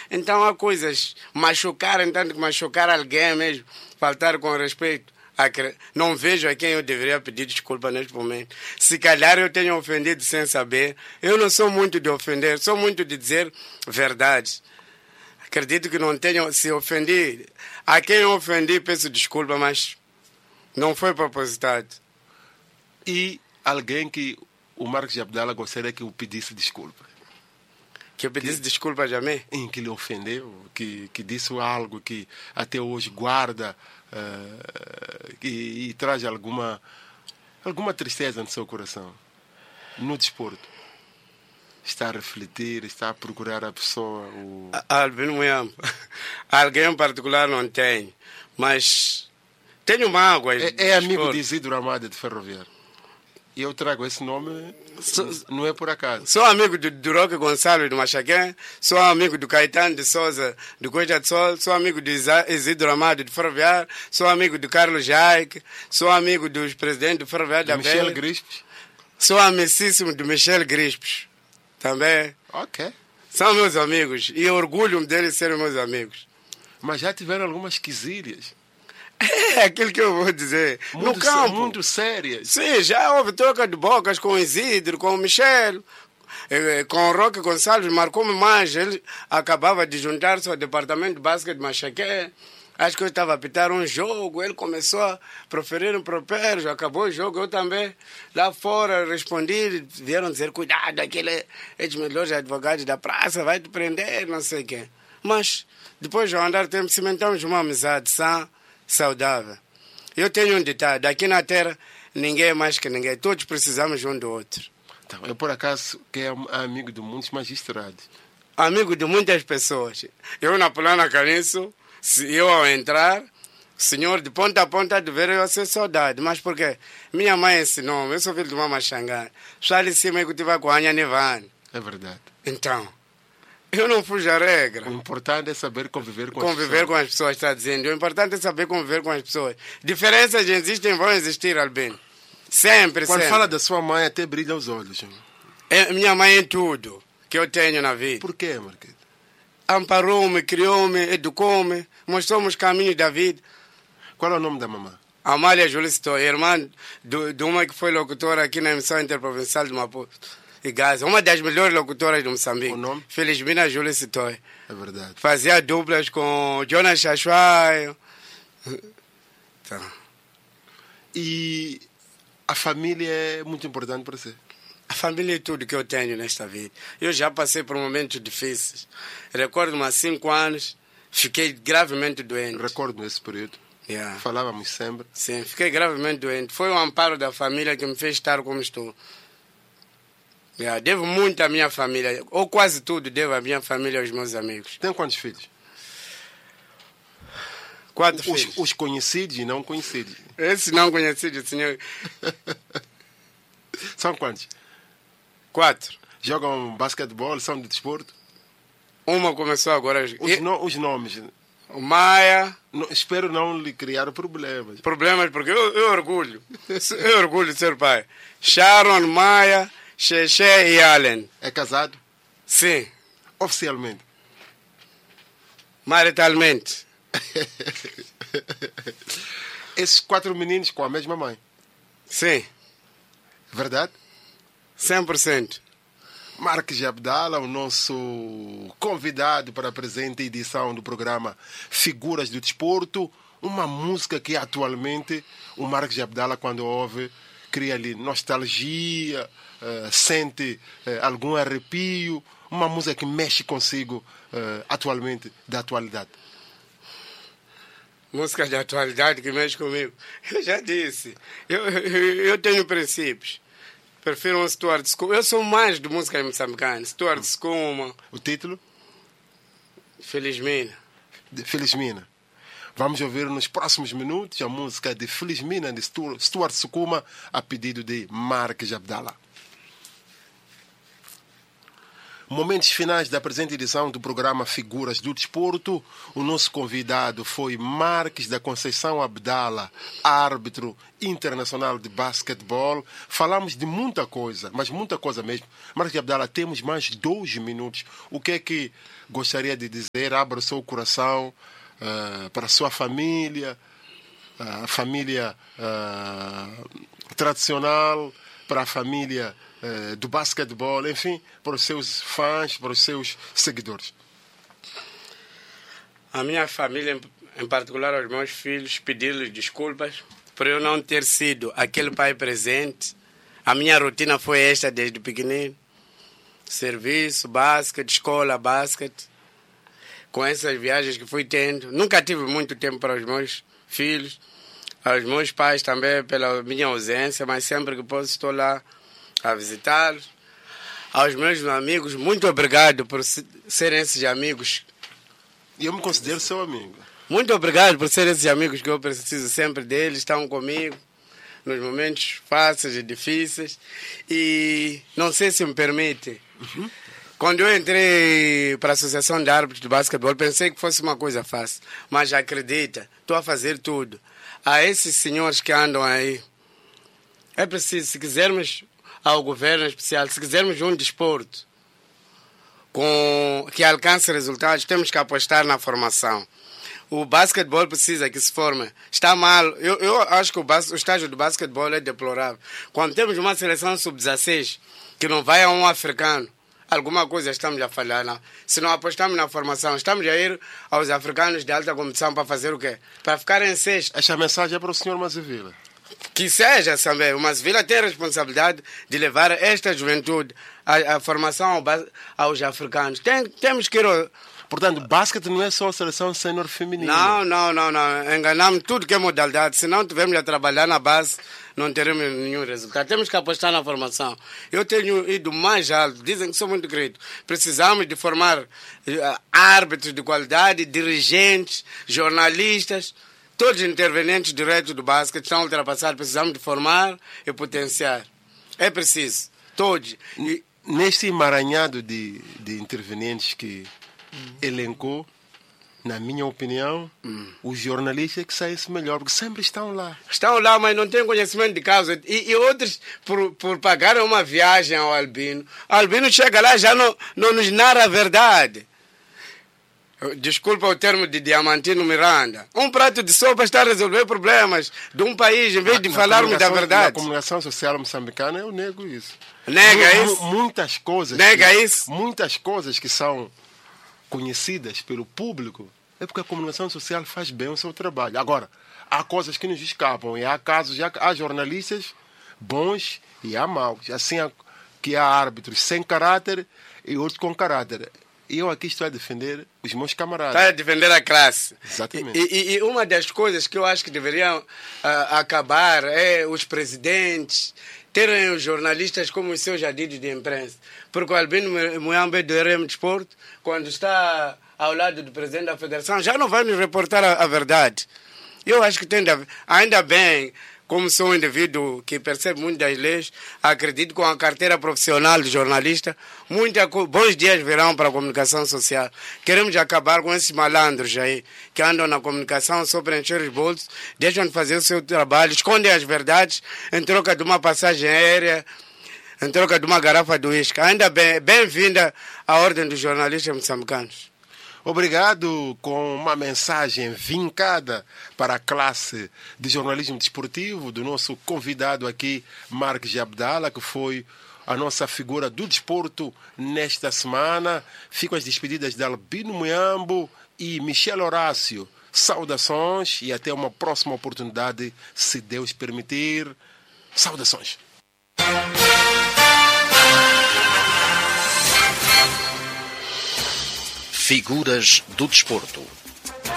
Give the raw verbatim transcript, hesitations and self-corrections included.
Então há coisas, machucar, tanto que machucar alguém mesmo, faltar com respeito. Não vejo a quem eu deveria pedir desculpa neste momento. Se calhar eu tenho ofendido sem saber. Eu não sou muito de ofender, sou muito de dizer verdades. Acredito que não tenho, se ofendi, a quem eu ofendi peço desculpa, mas não foi propositado. E alguém que o Marcos Abdala gostaria que eu pedisse desculpa? Que eu pedisse que, desculpa a mim? Em que lhe ofendeu, que, que disse algo que até hoje guarda uh, e, e traz alguma, alguma tristeza no seu coração. No desporto. Está a refletir, está a procurar a pessoa. O... Albino Muyamba. Alguém em particular não tem, mas tenho mágoas. É, é amigo de Isidro Amada de Ferroviário. E eu trago esse nome, so, não é por acaso. Sou amigo do, do Roque Gonçalves do Machaquém, sou amigo do Caetano de Souza do Coisa de Sol, sou amigo de Isidro Amado de Ferroviário, sou amigo do Carlos Jaique, sou amigo dos presidentes do Ferroviário da Velha. Michel Grispes. Sou amicíssimo do Michel Grispes. Também. Ok. São meus amigos e orgulho-me deles serem meus amigos. Mas já tiveram algumas quesílias. É aquilo que eu vou dizer. Muito no campo. Muito sérias. Sim, já houve troca de bocas com o Isidro, com o Michel, com o Roque Gonçalves, marcou-me mais. Ele acabava de juntar-se ao departamento de basquete de Machaqué. Acho que eu estava a apitar um jogo, ele começou a proferir um propério, acabou o jogo, eu também lá fora respondi, vieram dizer, cuidado, aquele é dos melhores advogados da praça, vai te prender, não sei o quê. Mas depois de andar tempo, cimentamos uma amizade sã, saudável. Eu tenho um ditado, aqui na Terra, ninguém é mais que ninguém, todos precisamos um do outro. Então, eu por acaso que é amigo de muitos magistrados. Amigo de muitas pessoas. Eu na Plana Caniço, se eu ao entrar, o senhor de ponta a ponta de ver eu ser saudade. Mas por quê? Minha mãe ensinou-me, eu sou filho de uma Machangá. Só ali em cima que tive com a Anha Nevane. É verdade. Então, eu não fujo a regra. O importante é saber conviver com conviver as pessoas. Conviver com as pessoas, está dizendo. O importante é saber conviver com as pessoas. Diferenças existem, vão existir, Albino. Sempre, Quando sempre. fala da sua mãe, até brilha os olhos. É minha mãe em tudo que eu tenho na vida. Por quê, Marquete? Amparou-me, criou-me, educou-me, mostrou-me os caminhos da vida. Qual é o nome da mamãe? Amália Julissito, irmã do, de uma que foi locutora aqui na emissão interprovincial de Maputo e Gaza. Uma das melhores locutoras de Moçambique. O nome? Felizmina Julissito. É verdade. Fazia duplas com Jonas Chachuaio. Então. E a família é muito importante para você? A família é tudo que eu tenho nesta vida. Eu já passei por momentos difíceis. Recordo-me há cinco anos, fiquei gravemente doente. Recordo nesse período. Yeah. Falávamos sempre. Sim, fiquei gravemente doente. Foi o amparo da família que me fez estar como estou. Yeah. Devo muito à minha família, ou quase tudo devo à minha família e aos meus amigos. Tem quantos filhos? Quatro os, filhos. Os conhecidos e não conhecidos. Esses não conhecidos, senhor. São quantos? Quatro. Jogam basquetebol, são de desporto? Uma começou agora. Os, e... no, os nomes? O Maia. Não, espero não lhe criar problemas. Problemas, porque eu, eu orgulho. Eu orgulho de ser pai. Sharon, Maia, Cheche e Allen. É casado? Sim. Oficialmente? Maritalmente. Esses quatro meninos com a mesma mãe? Sim. Verdade? cem por cento. Marcos Abdala, o nosso convidado para a presente edição do programa Figuras do Desporto. Uma música que atualmente o Marcos Abdala, quando ouve, cria ali nostalgia, uh, sente uh, algum arrepio. Uma música que mexe consigo uh, atualmente, da atualidade. Música de atualidade que mexe comigo. Eu já disse. Eu, eu, eu tenho princípios. Prefiro um Stuart Skuma. Eu sou mais de música moçambicana. Stuart Skuma. O título? Felizmina. De Felizmina. Vamos ouvir nos próximos minutos a música de Felizmina de Stuart Skuma a pedido de Marcos Abdala. Momentos finais da presente edição do programa Figuras do Desporto. O nosso convidado foi Marques da Conceição Abdala, árbitro internacional de basquetebol. Falamos de muita coisa, mas muita coisa mesmo. Marques Abdala, temos mais dois minutos. O que é que gostaria de dizer? Abra o seu coração uh, para a sua família, a família uh, tradicional, para a família uh, do basquetebol, enfim, para os seus fãs, para os seus seguidores. A minha família, em particular aos meus filhos, pedir-lhes desculpas por eu não ter sido aquele pai presente. A minha rotina foi esta desde pequenino. Serviço, basquete, escola, basquete. Com essas viagens que fui tendo. Nunca tive muito tempo para os meus filhos. Aos meus pais também pela minha ausência, mas sempre que posso estou lá a visitá-los. Aos meus amigos, muito obrigado por serem esses amigos. E eu me considero seu amigo. Muito obrigado por serem esses amigos que eu preciso sempre deles, estão comigo nos momentos fáceis e difíceis. E não sei se me permite, uhum. Quando eu entrei para a Associação de Árbitros de Basquetebol, pensei que fosse uma coisa fácil, mas acredita, estou a fazer tudo. A esses senhores que andam aí, é preciso, se quisermos ao governo especial, se quisermos um desporto com, que alcance resultados, temos que apostar na formação. O basquetebol precisa que se forme. Está mal. Eu, eu acho que o, bas, o estágio do basquetebol é deplorável. Quando temos uma seleção sub dezesseis que não vai a um africano, alguma coisa estamos a falhar. Não? Se não apostamos na formação, estamos a ir aos africanos de alta competição para fazer o quê? Para ficar em sexto. Esta mensagem é para o senhor Mazevila. Que seja também. O Mazevila tem a responsabilidade de levar esta juventude, a, a formação ao, aos africanos. Tem, temos que ir... Ao, Portanto, basquete não é só a seleção sênior feminina. Não, não, não, não. Enganamos tudo que é modalidade. Se não tivermos a trabalhar na base, não teremos nenhum resultado. Temos que apostar na formação. Eu tenho ido mais alto. Dizem que sou muito querido. Precisamos de formar uh, árbitros de qualidade, dirigentes, jornalistas. Todos os intervenientes diretos do basquete estão ultrapassados. Precisamos de formar e potenciar. É preciso. Todos. E... Neste emaranhado de, de intervenientes que hum. elencou, na minha opinião, hum. os jornalistas que saem-se melhor, porque sempre estão lá. Estão lá, mas não têm conhecimento de causa. E, e outros, por, por pagarem uma viagem ao Albino, o Albino chega lá e já não, não nos narra a verdade. Desculpa o termo de Diamantino Miranda. Um prato de sopa está a resolver problemas de um país, em vez na, de falarmos da verdade. Na comunicação social moçambicana, eu nego isso. Nega M- isso? Muitas coisas. Nega que, isso? Muitas coisas que são conhecidas pelo público é porque a comunicação social faz bem o seu trabalho. Agora, há coisas que nos escapam e há casos, há, há jornalistas bons e há maus. Assim há, que há árbitros sem caráter e outros com caráter. E eu aqui estou a defender os meus camaradas. Está a defender a classe. Exatamente. E, e, e uma das coisas que eu acho que deveriam uh, acabar é os presidentes terem os jornalistas como os seus adidos de imprensa. Porque o Albino Muyambe do R M Desporto, quando está ao lado do presidente da federação, já não vai nos reportar a, a verdade. Eu acho que tem de haver, ainda bem, como sou um indivíduo que percebe muito das leis, acredito que com a carteira profissional de jornalista, muita, bons dias virão para a comunicação social. Queremos acabar com esses malandros aí, que andam na comunicação só para encher os bolsos, deixam de fazer o seu trabalho, escondem as verdades em troca de uma passagem aérea, em troca de uma garrafa de uísque. Ainda bem, bem-vinda à Ordem dos Jornalistas Moçambicanos. Obrigado, com uma mensagem vincada para a classe de jornalismo desportivo do nosso convidado aqui, Marques Abdala, que foi a nossa figura do desporto nesta semana. Ficam as despedidas de Albino Muyambo e Michel Horácio. Saudações e até uma próxima oportunidade, se Deus permitir. Saudações. Figuras do Desporto.